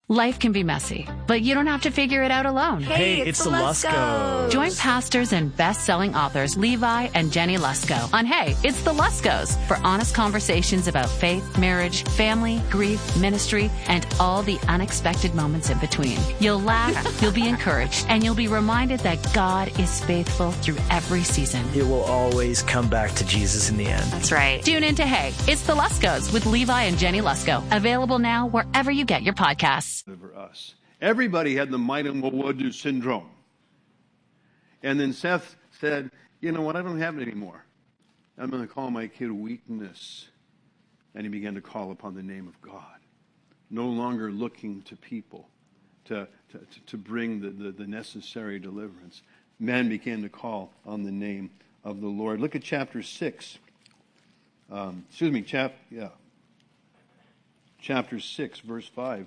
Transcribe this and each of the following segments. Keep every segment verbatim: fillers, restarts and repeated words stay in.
Life can be messy, but you don't have to figure it out alone. Hey, it's, it's the Luskos. Join pastors and best-selling authors Levi and Jenny Lusko on Hey, It's the Luskos for honest conversations about faith, marriage, family, grief, ministry, and all the unexpected moments in between. You'll laugh, you'll be encouraged, and you'll be reminded that God is faithful through every season. It will always come back to Jesus in the end. That's right. Tune in to Hey, It's the Luskos with Levi and Jenny Lusko. Available now wherever you get your podcasts. Deliver us. Everybody had the Maidam Wowodu syndrome. And then Seth said, you know what, I don't have it anymore. I'm going to call my kid Weakness. And he began to call upon the name of God. No longer looking to people to, to, to bring the, the, the necessary deliverance. Man began to call on the name of the Lord. Look at chapter six. Um, excuse me, chap, yeah. Chapter six, verse five.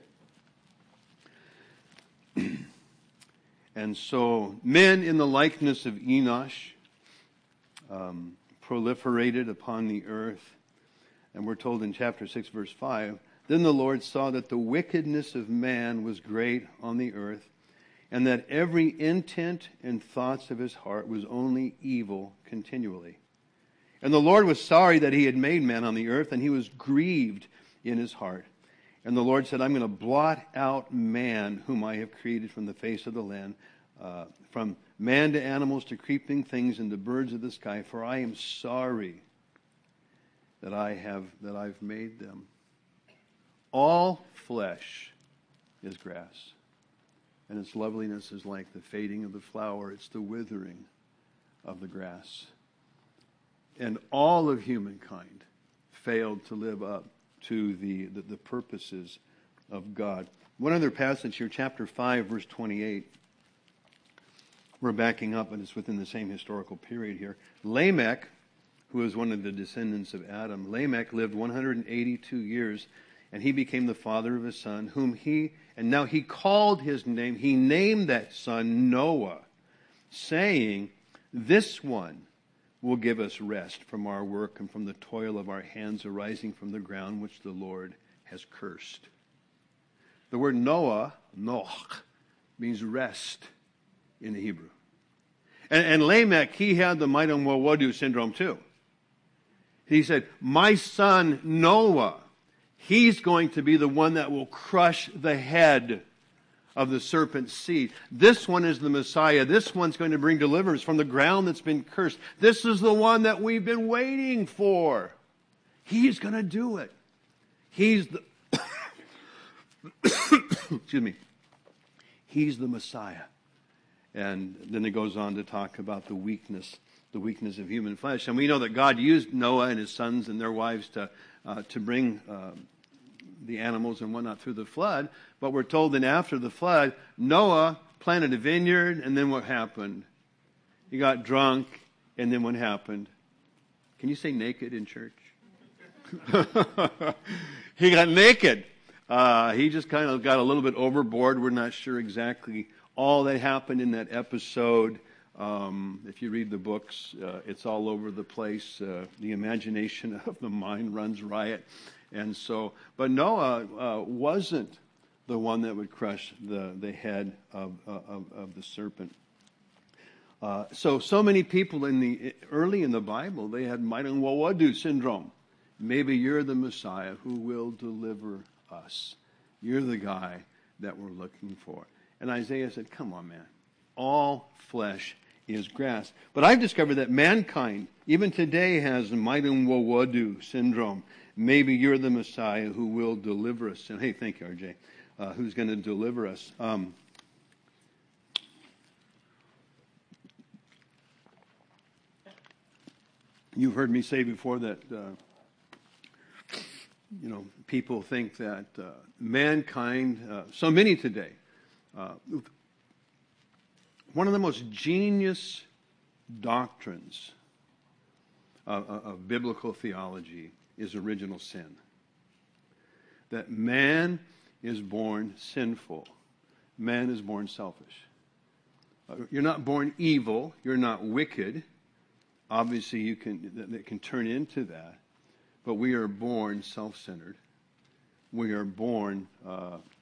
And so men in the likeness of Enosh um, proliferated upon the earth. And we're told in chapter six, verse five, then the Lord saw that the wickedness of man was great on the earth, and that every intent and thoughts of his heart was only evil continually. And the Lord was sorry that he had made man on the earth, and he was grieved in his heart. And the Lord said, I'm going to blot out man whom I have created from the face of the land, uh, from man to animals to creeping things and to birds of the sky, for I am sorry that I have that I've made them. All flesh is grass, and its loveliness is like the fading of the flower. It's the withering of the grass. And all of humankind failed to live up to the, the, the purposes of God. One other passage here, chapter five, verse twenty-eight. We're backing up, and it's within the same historical period here. Lamech, who was one of the descendants of Adam, Lamech lived one hundred eighty-two years, and he became the father of a son, whom he, and now he called his name, he named that son Noah, saying, this one will give us rest from our work and from the toil of our hands arising from the ground which the Lord has cursed. The word Noah, Noach, means rest in the Hebrew. And, and Lamech, he had the Maidam Wowodu syndrome too. He said, my son Noah, he's going to be the one that will crush the head of the serpent's seed. This one is the Messiah. This one's going to bring deliverance from the ground that's been cursed. This is the one that we've been waiting for. He's going to do it. He's the excuse me. He's the Messiah. And then it goes on to talk about the weakness, the weakness of human flesh. And we know that God used Noah and his sons and their wives to uh, to bring uh, the animals and whatnot through the flood. But we're told that after the flood, Noah planted a vineyard, and then what happened? He got drunk, and then what happened? Can you say naked in church? He got naked. Uh, he just kind of got a little bit overboard. We're not sure exactly all that happened in that episode. Um, if you read the books, uh, it's all over the place. Uh, the imagination of the mind runs riot. And so, but Noah uh, wasn't the one that would crush the, the head of, uh, of, of the serpent. Uh, so, so many people in the early in the Bible, they had Maidam Wowodu syndrome. Maybe you're the Messiah who will deliver us. You're the guy that we're looking for. And Isaiah said, come on, man. All flesh is grass. But I've discovered that mankind, even today, has Maidam Wowodu syndrome. Maybe you're the Messiah who will deliver us. And hey, thank you, R J. Uh, who's going to deliver us? Um, you've heard me say before that, uh, you know, people think that uh, mankind, uh, so many today, uh, one of the most genius doctrines of, of biblical theology is original sin. That man is born sinful. Man is born selfish. Uh, you're not born evil. You're not wicked. Obviously, you can that can turn into that. But we are born self-centered. We are born uh,